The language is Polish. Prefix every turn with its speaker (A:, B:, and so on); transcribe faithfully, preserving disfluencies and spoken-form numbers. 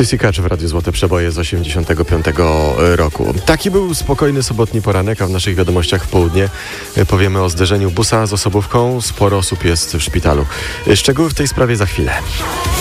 A: Sissy Catch w Radiu Złote Przeboje z osiemdziesiątego piątego roku. Taki był spokojny sobotni poranek, a w naszych wiadomościach w południe powiemy o zderzeniu busa z osobówką. Sporo osób jest w szpitalu. Szczegóły w tej sprawie za chwilę.